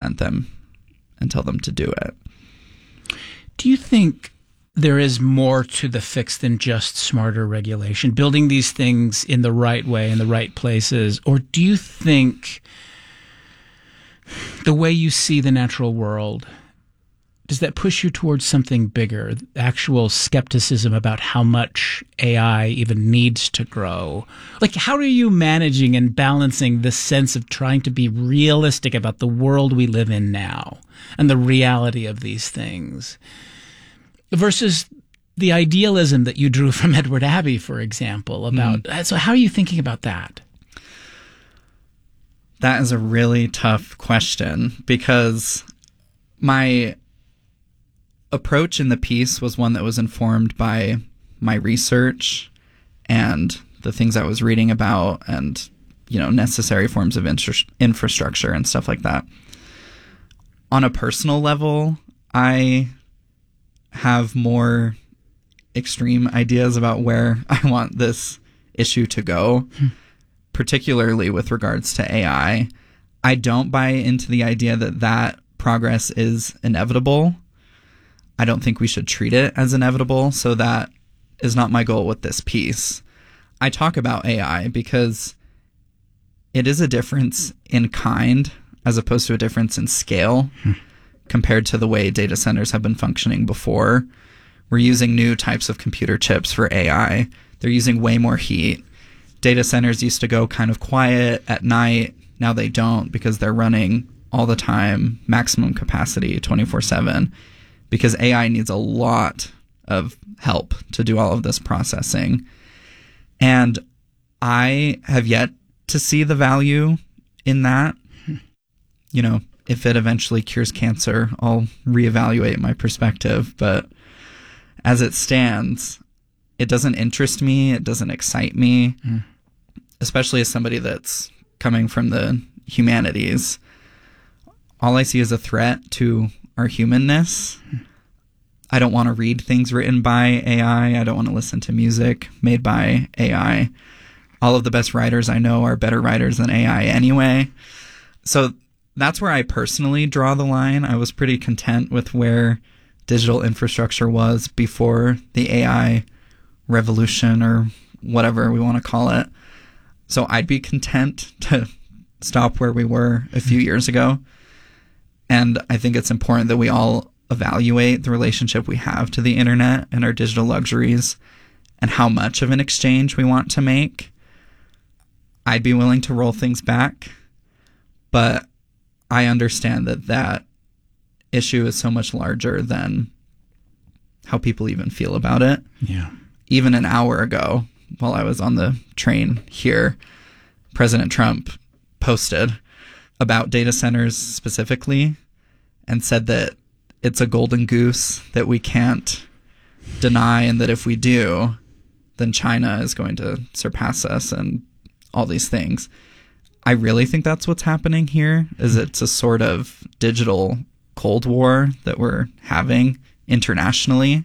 present them and tell them to do it. Do you think there is more to the fix than just smarter regulation, building these things in the right way, in the right places? Or do you think the way you see the natural world, does that push you towards something bigger, actual skepticism about how much AI even needs to grow? Like, how are you managing and balancing this sense of trying to be realistic about the world we live in now and the reality of these things versus the idealism that you drew from Edward Abbey, for example, about, so how are you thinking about that? That is a really tough question, because my approach in the piece was one that was informed by my research and the things I was reading about and, necessary forms of infrastructure and stuff like that. On a personal level, I have more extreme ideas about where I want this issue to go, particularly with regards to AI. I don't buy into the idea that progress is inevitable. I don't think we should treat it as inevitable, so that is not my goal with this piece. I talk about AI because it is a difference in kind as opposed to a difference in scale compared to the way data centers have been functioning before. We're using new types of computer chips for AI. They're using way more heat. Data centers used to go kind of quiet at night. Now they don't, because they're running all the time, maximum capacity, 24/7. Because AI needs a lot of help to do all of this processing. And I have yet to see the value in that. If it eventually cures cancer, I'll reevaluate my perspective. But as it stands, it doesn't interest me. It doesn't excite me, especially as somebody that's coming from the humanities. All I see is a threat to our humanness. I don't want to read things written by AI. I don't want to listen to music made by AI. All of the best writers I know are better writers than AI anyway. So that's where I personally draw the line. I was pretty content with where digital infrastructure was before the AI revolution, or whatever we want to call it. So I'd be content to stop where we were a few years ago. And I think it's important that we all evaluate the relationship we have to the internet and our digital luxuries and how much of an exchange we want to make. I'd be willing to roll things back, but I understand that issue is so much larger than how people even feel about it. Yeah. Even an hour ago, while I was on the train here, President Trump posted about data centers specifically and said that it's a golden goose that we can't deny, and that if we do, then China is going to surpass us and all these things. I really think that's what's happening here, is it's a sort of digital Cold War that we're having internationally.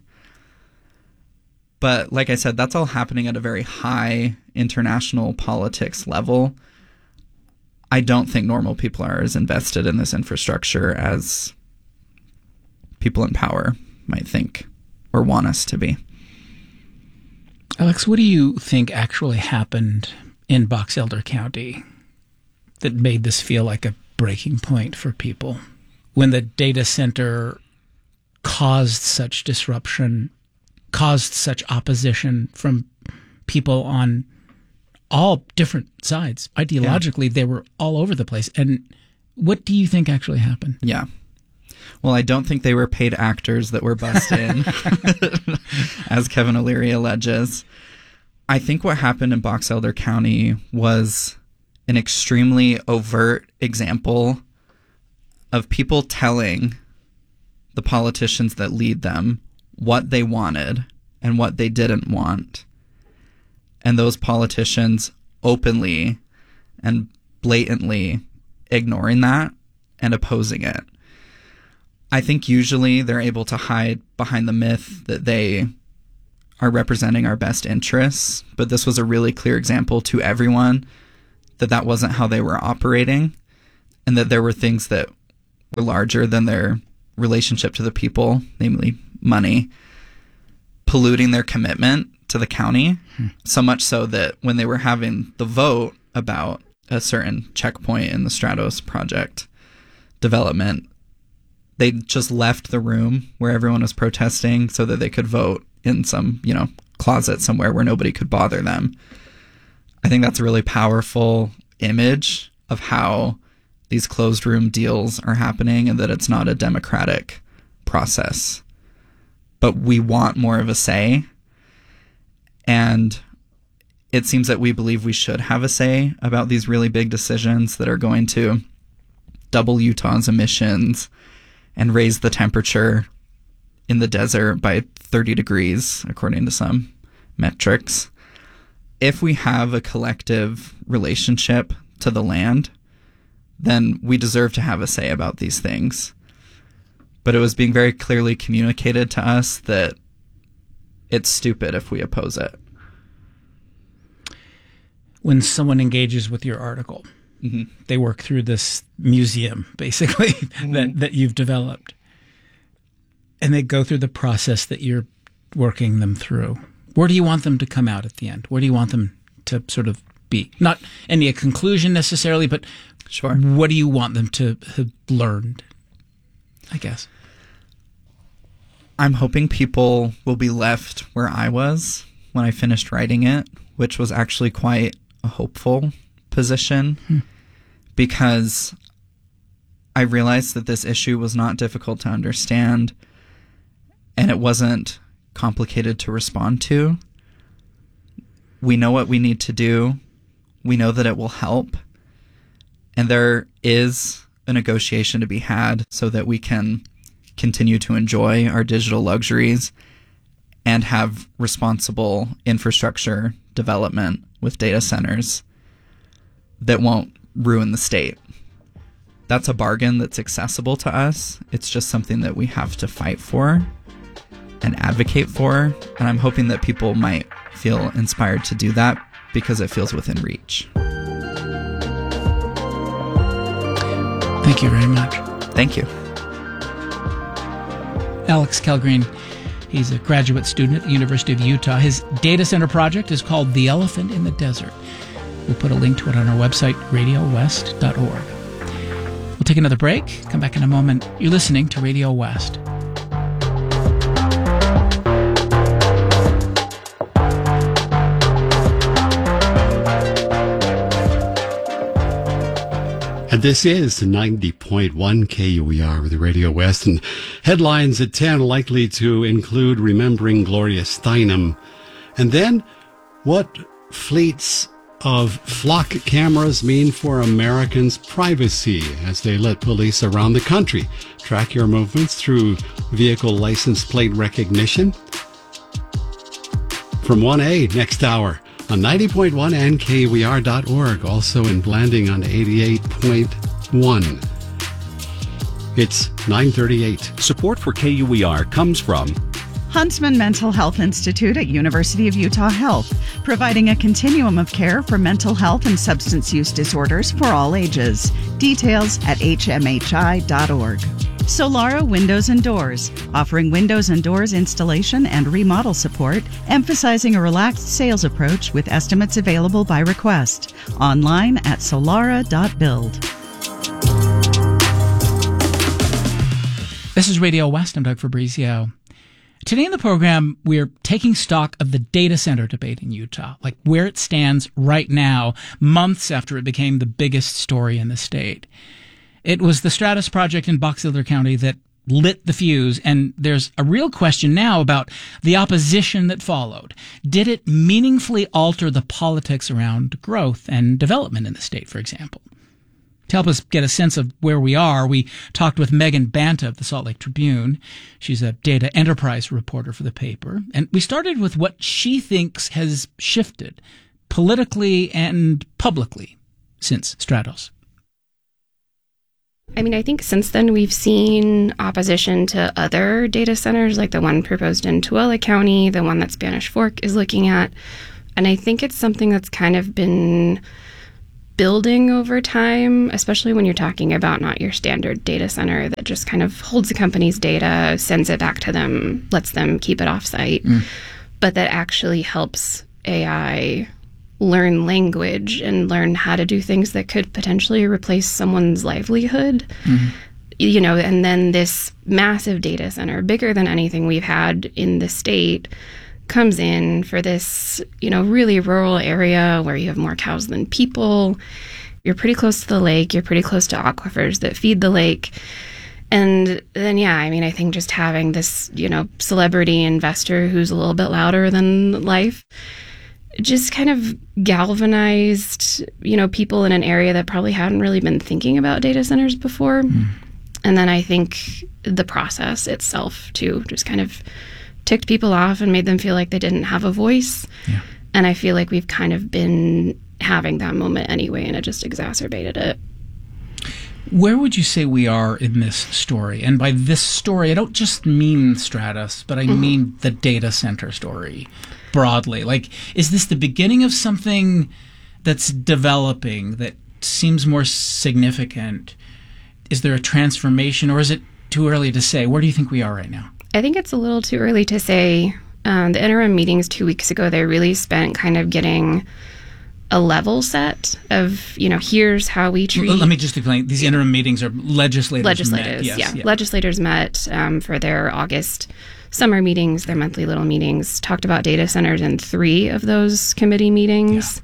But like I said, that's all happening at a very high international politics level. I don't think normal people are as invested in this infrastructure as people in power might think or want us to be. Alex, what do you think actually happened in Box Elder County that made this feel like a breaking point for people when the data center caused such disruption, caused such opposition from people on all different sides? Ideologically, they were all over the place. And what do you think actually happened? Yeah. Well, I don't think they were paid actors that were bussed in, as Kevin O'Leary alleges. I think what happened in Box Elder County was an extremely overt example of people telling the politicians that lead them what they wanted and what they didn't want. And those politicians openly and blatantly ignoring that and opposing it. I think usually they're able to hide behind the myth that they are representing our best interests, but this was a really clear example to everyone that that wasn't how they were operating, and that there were things that were larger than their relationship to the people, namely money, polluting their commitment to the county, so much so that when they were having the vote about a certain checkpoint in the Stratos project development, they just left the room where everyone was protesting so that they could vote in some, closet somewhere where nobody could bother them. I think that's a really powerful image of how these closed room deals are happening and that it's not a democratic process. But we want more of a say. And it seems that we believe we should have a say about these really big decisions that are going to double Utah's emissions and raise the temperature in the desert by 30 degrees, according to some metrics. If we have a collective relationship to the land, then we deserve to have a say about these things. But it was being very clearly communicated to us that it's stupid if we oppose it. When someone engages with your article, they work through this museum, basically, that you've developed. And they go through the process that you're working them through. Where do you want them to come out at the end? Where do you want them to sort of be? Not any conclusion necessarily, but sure. What do you want them to have learned, I guess? I'm hoping people will be left where I was when I finished writing it, which was actually quite a hopeful position, because I realized that this issue was not difficult to understand and it wasn't complicated to respond to. We know what we need to do. We know that it will help. And there is a negotiation to be had so that we can continue to enjoy our digital luxuries and have responsible infrastructure development with data centers that won't ruin the state. That's a bargain that's accessible to us. It's just something that we have to fight for and advocate for. And I'm hoping that people might feel inspired to do that because it feels within reach. Thank you very much. Thank you. Alex Kellgreen, he's a graduate student at the University of Utah. His data center project is called The Elephant in the Desert. We'll put a link to it on our website, radiowest.org. We'll take another break, come back in a moment. You're listening to Radio West. And this is 90.1 KUER with Radio West. And headlines at 10 likely to include remembering Gloria Steinem. And then what fleets of flock cameras mean for Americans' privacy as they let police around the country track your movements through vehicle license plate recognition. From 1A next hour on 90.1 and KUER.org, also in Blanding on 88.1. It's 9:38. Support for KUER comes from Huntsman Mental Health Institute at University of Utah Health, providing a continuum of care for mental health and substance use disorders for all ages. Details at hmhi.org. Solara Windows and Doors, offering windows and doors installation and remodel support, emphasizing a relaxed sales approach with estimates available by request. Online at solara.build. This is Radio West. I'm Doug Fabrizio. Today in the program, we're taking stock of the data center debate in Utah, like where it stands right now, months after it became the biggest story in the state. It was the Stratos project in Box Elder County that lit the fuse, and there's a real question now about the opposition that followed. Did it meaningfully alter the politics around growth and development in the state, for example? To help us get a sense of where we are, we talked with Megan Banta of the Salt Lake Tribune. She's a data enterprise reporter for the paper. And we started with what she thinks has shifted politically and publicly since Stratos. I mean, I think since then we've seen opposition to other data centers, like the one proposed in Tooele County, the one that Spanish Fork is looking at. And I think it's something that's kind of been building over time, especially when you're talking about not your standard data center that just kind of holds the company's data, sends it back to them, lets them keep it offsite, but that actually helps AI learn language and learn how to do things that could potentially replace someone's livelihood. You know, and then this massive data center, bigger than anything we've had in the state, comes in for this, you know, really rural area where you have more cows than people. You're pretty close to the lake. You're pretty close to aquifers that feed the lake. And then, yeah, I mean, I think just having this, you know, celebrity investor who's a little bit louder than life just kind of galvanized, you know, people in an area that probably hadn't really been thinking about data centers before. And then I think the process itself, too, just kind of ticked people off and made them feel like they didn't have a voice. Yeah. And I feel like we've kind of been having that moment anyway, and it just exacerbated it. Where would you say we are in this story? And by this story, I don't just mean Stratus, but I mean the data center story broadly. Like, is this the beginning of something that's developing that seems more significant? Is there a transformation, or is it too early to say? Where do you think we are right now? I think it's a little too early to say. The interim meetings 2 weeks ago, they really spent kind of getting a level set of, you know, here's how we treat... Let me just explain. These interim meetings are legislators met. Yes. Legislators met for their August summer meetings, their monthly little meetings, talked about data centers in 3 of those committee meetings,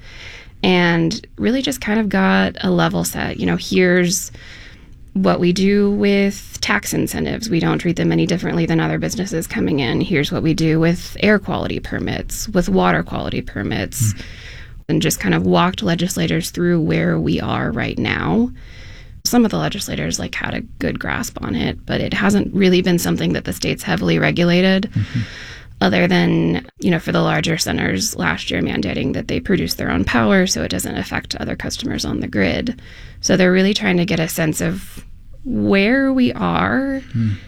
and really just kind of got a level set. You know, here's what we do with tax incentives. We don't treat them any differently than other businesses coming in. Here's what we do with air quality permits, with water quality permits, and just kind of walked legislators through where we are right now. Some of the legislators had a good grasp on it, but it hasn't really been something that the state's heavily regulated, other than, you know, for the larger centers last year mandating that they produce their own power so it doesn't affect other customers on the grid. So they're really trying to get a sense of where we are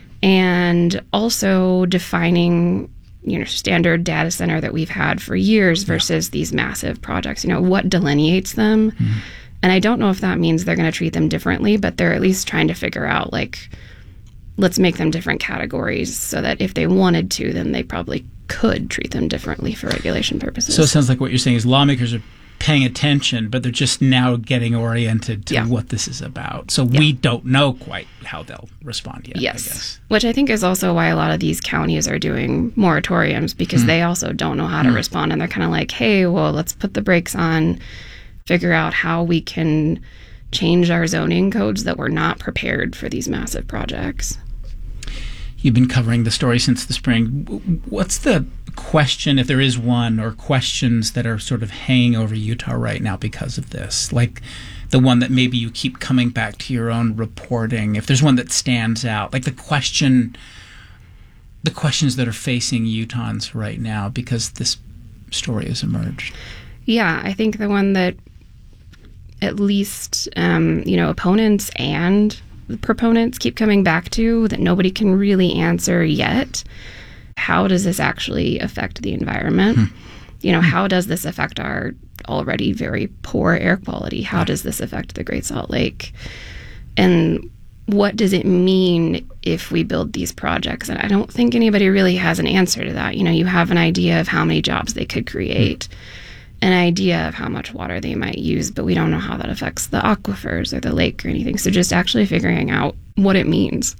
and also defining, you know, standard data center that we've had for years versus these massive projects. You know, what delineates them? And I don't know if that means they're going to treat them differently, but they're at least trying to figure out, let's make them different categories so that if they wanted to, then they probably could treat them differently for regulation purposes. So it sounds like what you're saying is lawmakers are paying attention, but they're just now getting oriented to what this is about. So we don't know quite how they'll respond yet, I guess. Which I think is also why a lot of these counties are doing moratoriums, because they also don't know how to respond. And they're kind of like, hey, well, let's put the brakes on, figure out how we can change our zoning codes that we're not prepared for these massive projects. You've been covering the story since the spring. What's the question, if there is one, or questions that are sort of hanging over Utah right now because of this? Like the one that maybe you keep coming back to your own reporting, if there's one that stands out, like the questions that are facing Utahns right now because this story has emerged. Yeah, I think the one that at least, you know, opponents and proponents keep coming back to that nobody can really answer yet. How does this actually affect the environment? You know, how does this affect our already very poor air quality? How does this affect the Great Salt Lake? And what does it mean if we build these projects? And I don't think anybody really has an answer to that. You know, you have an idea of how many jobs they could create, an idea of how much water they might use, but we don't know how that affects the aquifers or the lake or anything. So just actually figuring out what it means.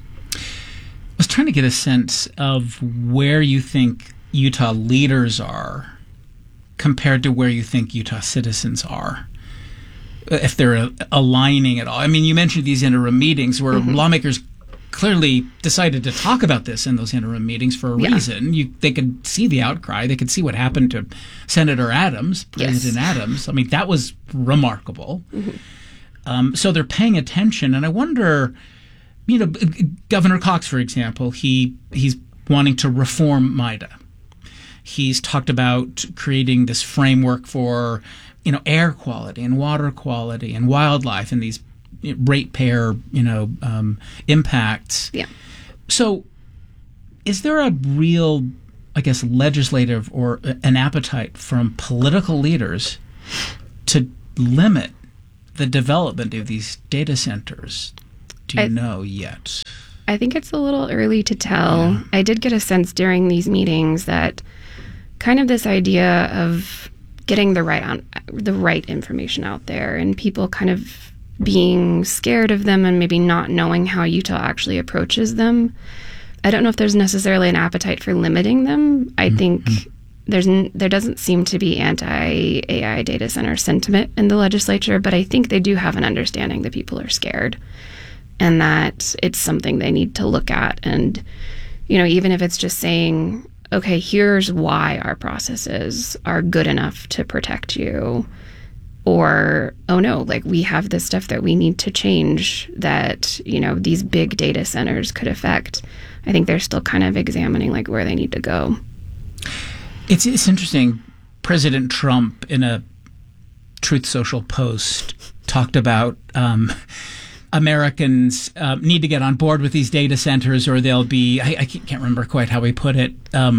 I was trying to get a sense of where you think Utah leaders are compared to where you think Utah citizens are, if they're aligning at all. I mean, you mentioned these interim meetings where lawmakers clearly decided to talk about this in those interim meetings for a reason. They could see the outcry. They could see what happened to Senator Adams, President Adams. I mean, that was remarkable. So they're paying attention. And I wonder, you know, Governor Cox, for example, he's wanting to reform MIDA. He's talked about creating this framework for, you know, air quality and water quality and wildlife and these ratepayer, you know, impacts. Yeah. So is there a real, I guess, legislative or an appetite from political leaders to limit the development of these data centers do you know yet? I think it's a little early to tell. Yeah. I did get a sense during these meetings that kind of this idea of getting the right information out there and people kind of being scared of them and maybe not knowing how Utah actually approaches them. I don't know if there's necessarily an appetite for limiting them. I think there doesn't seem to be anti-AI data center sentiment in the legislature, but I think they do have an understanding that people are scared and that it's something they need to look at. And, you know, even if it's just saying, okay, here's why our processes are good enough to protect you, or, oh no, like we have this stuff that we need to change that, you know, these big data centers could affect. I think they're still kind of examining like where they need to go. It's interesting. President Trump, in a Truth Social post, talked about Americans need to get on board with these data centers or they'll be, I can't remember quite how he put it,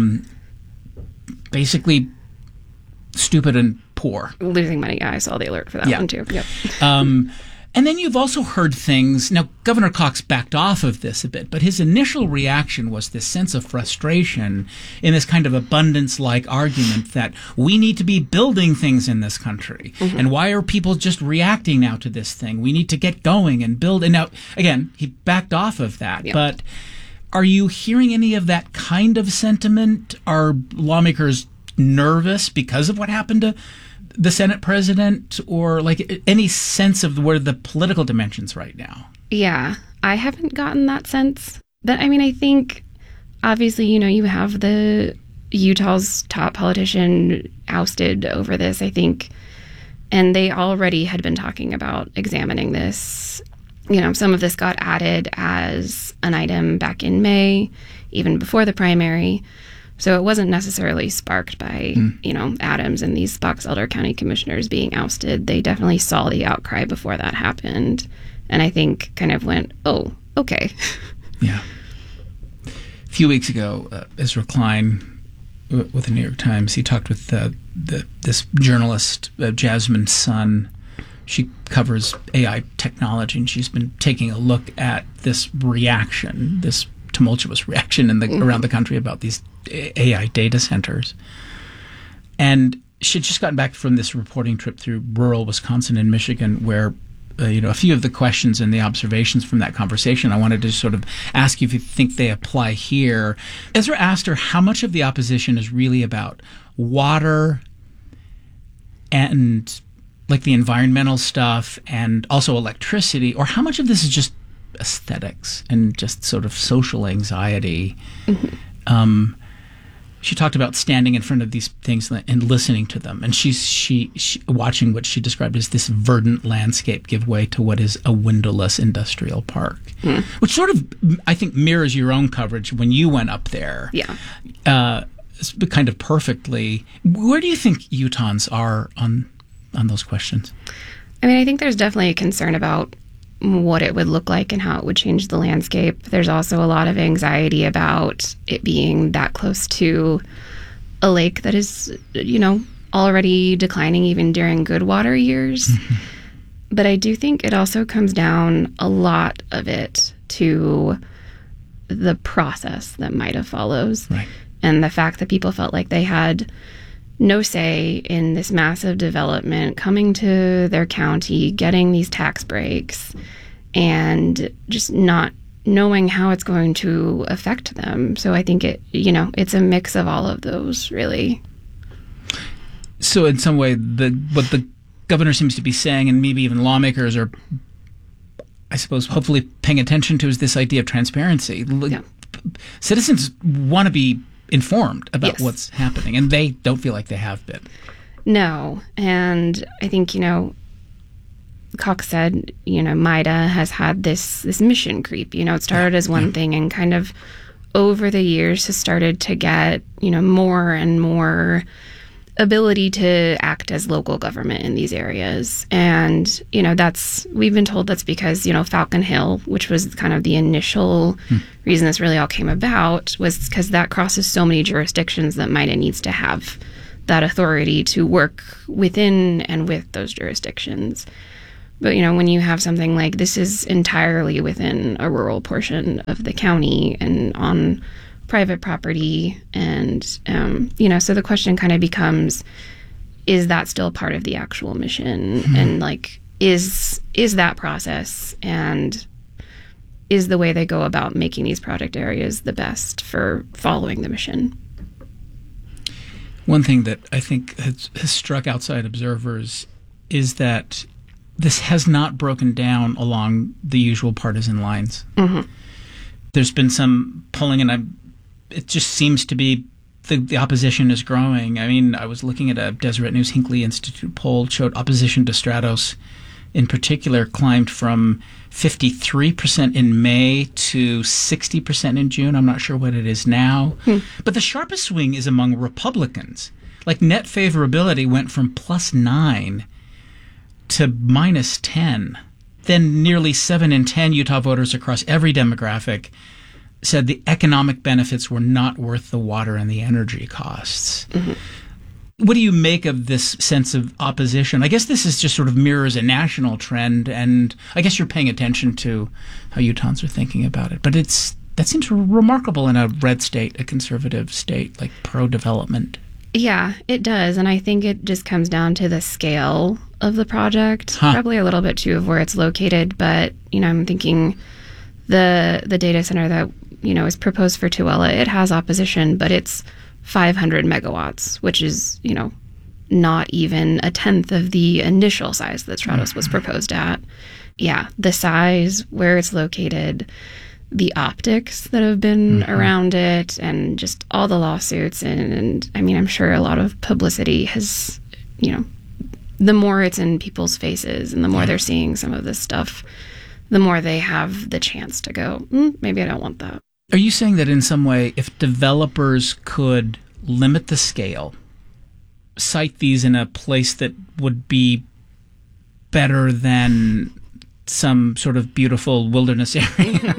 basically stupid and poor. Losing money. Yeah, I saw the alert for that one too. Yep. And then you've also heard things. Now, Governor Cox backed off of this a bit, but his initial reaction was this sense of frustration in this kind of abundance-like argument that we need to be building things in this country. Mm-hmm. And why are people just reacting now to this thing? We need to get going and build. And now, again, he backed off of that. Yep. But are you hearing any of that kind of sentiment? Are lawmakers nervous because of what happened to the Senate president, or like any sense of where the political dimensions right now? Yeah, I haven't gotten that sense. But I mean, I think obviously, you know, you have the Utah's top politician ousted over this, I think, and they already had been talking about examining this. You know, some of this got added as an item back in May, even before the primary. So it wasn't necessarily sparked by, you know, Adams and these Box Elder County commissioners being ousted. They definitely saw the outcry before that happened. And I think kind of went, oh, okay. Yeah. A few weeks ago, Ezra Klein with the New York Times, he talked with this journalist, Jasmine Sun. She covers AI technology, and she's been taking a look at this reaction, this tumultuous reaction around the country about these AI data centers. And she'd just gotten back from this reporting trip through rural Wisconsin and Michigan where, a few of the questions and the observations from that conversation, I wanted to sort of ask you if you think they apply here. Ezra asked her how much of the opposition is really about water and like the environmental stuff and also electricity, or how much of this is just aesthetics and just sort of social anxiety. Mm-hmm. She talked about standing in front of these things and listening to them, and she watching what she described as this verdant landscape give way to what is a windowless industrial park, which sort of, I think, mirrors your own coverage when you went up there. Yeah, kind of perfectly. Where do you think Utahns are on those questions? I mean, I think there's definitely a concern about what it would look like and how it would change the landscape. There's also a lot of anxiety about it being that close to a lake that is, already declining even during good water years. Mm-hmm. But I do think it also comes down, a lot of it, to the process that might have followed. Right. And the fact that people felt like they had no say in this massive development coming to their county, getting these tax breaks, and just not knowing how it's going to affect them. So I think it's a mix of all of those, really. So in some way, what the governor seems to be saying, and maybe even lawmakers are, I suppose, hopefully paying attention to, is this idea of transparency. Yeah. Citizens want to be informed about what's happening, and they don't feel like they have been. No, and I think, Cox said, MIDA has had this mission creep. It started as one thing and kind of over the years has started to get, more and more ability to act as local government in these areas. And, we've been told that's because, Falcon Hill, which was kind of the initial reason this really all came about, was because that crosses so many jurisdictions that MIDA needs to have that authority to work within and with those jurisdictions. But, you know, when you have something like this is entirely within a rural portion of the county and on private property, and, you know, so the question kind of becomes, is that still part of the actual mission? And, like, is that process and is the way they go about making these project areas the best for following the mission? One thing that I think has struck outside observers is that this has not broken down along the usual partisan lines. Mm-hmm. There's been some polling, and it just seems to be the opposition is growing. I mean, I was looking at a Deseret News Hinckley Institute poll, showed opposition to Stratos in particular climbed from 53% in May to 60% in June. I'm not sure what it is now. But the sharpest swing is among Republicans. Like, net favorability went from +9 to -10. Then nearly 7 in 10 Utah voters across every demographic said the economic benefits were not worth the water and the energy costs. Mm-hmm. What do you make of this sense of opposition? I guess this is just sort of mirrors a national trend, and I guess you're paying attention to how Utahns are thinking about it. But that seems remarkable in a red state, a conservative state, like pro-development. Yeah, it does. And I think it just comes down to the scale of the project, probably a little bit too of where it's located. But, you know, I'm thinking the data center that, you know, is proposed for Tooele, it has opposition, but it's 500 megawatts, which is, you know, not even a tenth of the initial size that Stratos was proposed at. Yeah, the size, where it's located, the optics that have been around it, and just all the lawsuits. And I mean, I'm sure a lot of publicity has, you know, the more it's in people's faces and the more they're seeing some of this stuff, the more they have the chance to go, maybe I don't want that. Are you saying that in some way, if developers could limit the scale, site these in a place that would be better than some sort of beautiful wilderness area,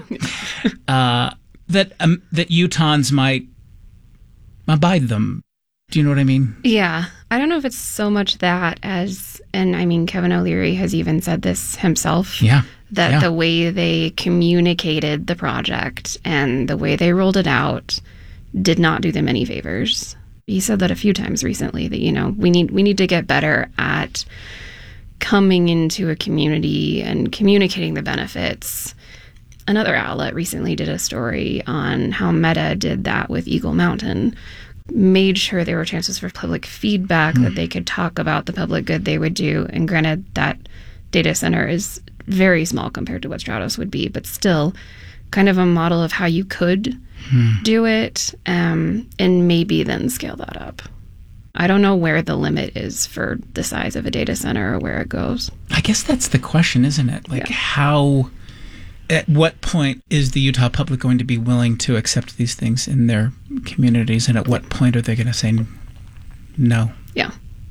that Utahns might abide them? Do you know what I mean? Yeah. I don't know if it's so much that as, and I mean, Kevin O'Leary has even said this himself. That the way they communicated the project and the way they rolled it out did not do them any favors. He said that a few times recently, that, you know, we need to get better at coming into a community and communicating the benefits. Another outlet recently did a story on how Meta did that with Eagle Mountain, made sure there were chances for public feedback, that they could talk about the public good they would do. And granted, that data center is very small compared to what Stratos would be, but still kind of a model of how you could do it, and maybe then scale that up. I don't know where the limit is for the size of a data center or where it goes. I guess that's the question, isn't it? Like, how, at what point is the Utah public going to be willing to accept these things in their communities, and at what point are they going to say no? Yeah.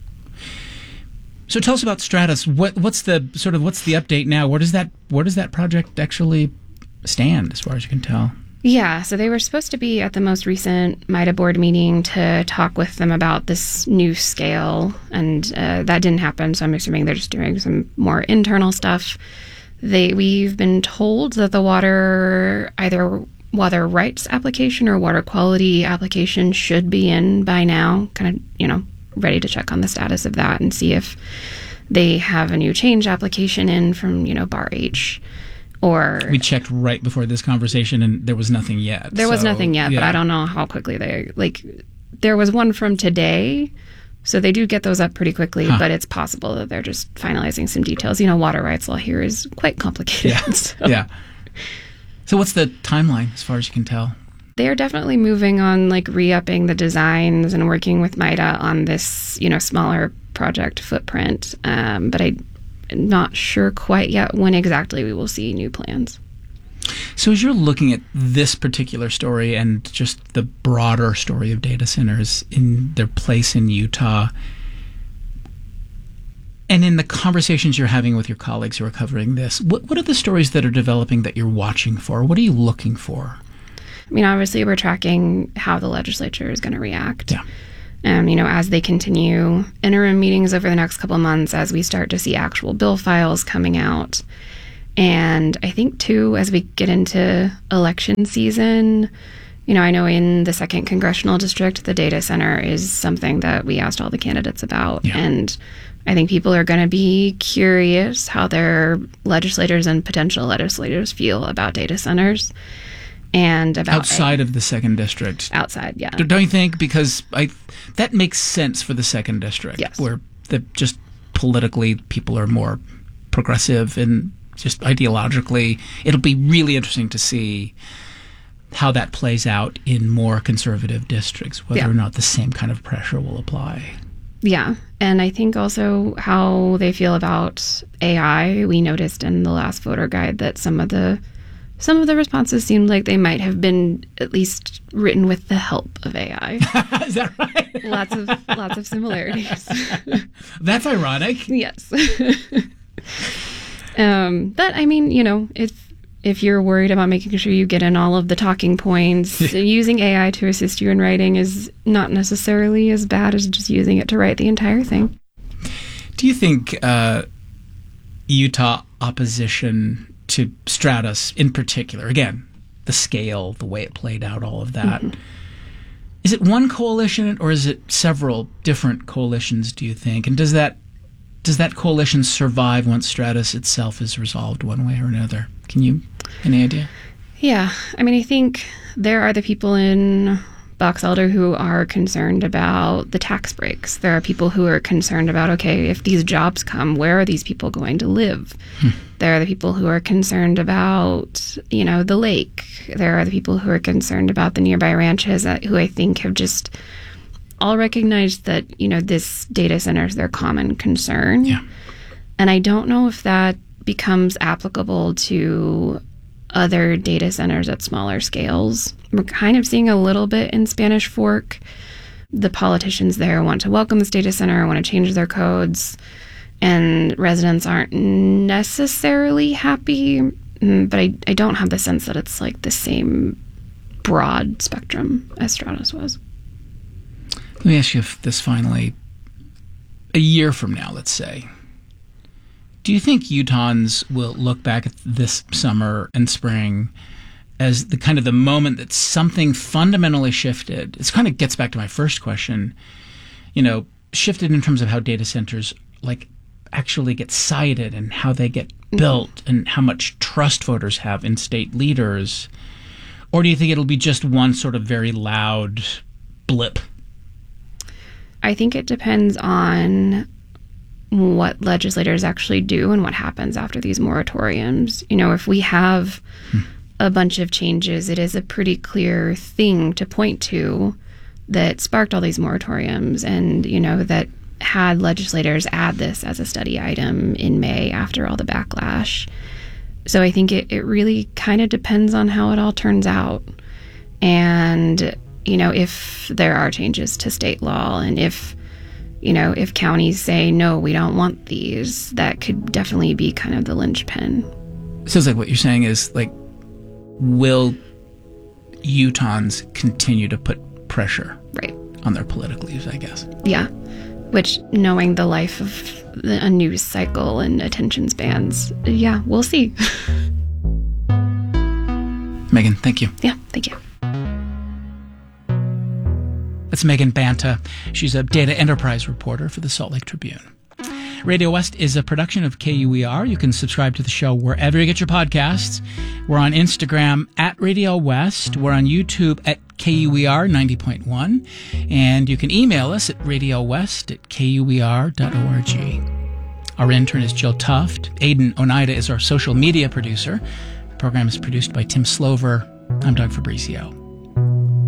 So tell us about Stratos. What's the update now? Where does that project actually stand, as far as you can tell? Yeah, so they were supposed to be at the most recent MIDA board meeting to talk with them about this new scale, and that didn't happen. So I'm assuming they're just doing some more internal stuff. We've been told that the either water rights application or water quality application should be in by now. Kind of, you know, ready to check on the status of that and see if they have a new change application in from, you know, Bar H. Or we checked right before this conversation and there was nothing yet. There was nothing yet, but I don't know how quickly there was one from today, so they do get those up pretty quickly, but it's possible that they're just finalizing some details. You know, water rights law here is quite complicated. Yeah. So what's the timeline as far as you can tell? They're definitely moving on, like, re-upping the designs and working with MIDA on this, you know, smaller project footprint. But I'm not sure quite yet when exactly we will see new plans. So as you're looking at this particular story and just the broader story of data centers in their place in Utah, and in the conversations you're having with your colleagues who are covering this, what are the stories that are developing that you're watching for? What are you looking for? I mean, obviously, we're tracking how the legislature is going to react. Yeah. As they continue interim meetings over the next couple of months, as we start to see actual bill files coming out. And I think, too, as we get into election season, I know in the 2nd Congressional District, the data center is something that we asked all the candidates about. Yeah. And I think people are going to be curious how their legislators and potential legislators feel about data centers. And about outside of the 2nd District. Outside, yeah. Don't you think? Because that makes sense for the 2nd District, yes, where just politically people are more progressive and just ideologically. It'll be really interesting to see how that plays out in more conservative districts, whether or not the same kind of pressure will apply. Yeah. And I think also how they feel about AI. We noticed in the last voter guide that some of the responses seemed like they might have been at least written with the help of AI. Is that right? Lots of similarities. That's ironic. Yes. But I mean, if you're worried about making sure you get in all of the talking points, using AI to assist you in writing is not necessarily as bad as just using it to write the entire thing. Do you think Utah opposition to Stratus in particular, again, the scale, the way it played out, all of that, is it one coalition or is it several different coalitions, do you think? And does that coalition survive once Stratus itself is resolved one way or another? Any idea? Yeah. I mean, I think there are the people in Box Elder who are concerned about the tax breaks. There are people who are concerned about, okay, if these jobs come, where are these people going to live? There are the people who are concerned about, the lake. There are the people who are concerned about the nearby ranches who I think have just all recognized that, this data center is their common concern. Yeah. And I don't know if that becomes applicable to other data centers at smaller scales. We're kind of seeing a little bit in Spanish Fork. The politicians there want to welcome this data center, want to change their codes, and residents aren't necessarily happy, but I don't have the sense that it's like the same broad spectrum as Stratus was. Let me ask you this finally. A year from now, let's say, do you think Utahns will look back at this summer and spring as the moment that something fundamentally shifted? It kind of gets back to my first question, shifted in terms of how data centers actually get sited and how they get built and how much trust voters have in state leaders? Or do you think it'll be just one sort of very loud blip? I think it depends on what legislators actually do and what happens after these moratoriums. If we have a bunch of changes, it is a pretty clear thing to point to that sparked all these moratoriums and, that had legislators add this as a study item in May after all the backlash. So I think it really kind of depends on how it all turns out. And, if there are changes to state law and if counties say, no, we don't want these, that could definitely be kind of the linchpin. Sounds like what you're saying is, will Utahns continue to put pressure on their political leaders, I guess? Yeah, which, knowing the life of a news cycle and attention spans, yeah, we'll see. Megan, thank you. Yeah, thank you. That's Megan Banta. She's a data enterprise reporter for the Salt Lake Tribune. Radio West is a production of KUER. You can subscribe to the show wherever you get your podcasts. We're on Instagram at Radio West. We're on YouTube at KUER 90.1. And you can email us at radiowest@kuer.org. Our intern is Jill Tuft. Aidan Oneida is our social media producer. The program is produced by Tim Slover. I'm Doug Fabrizio.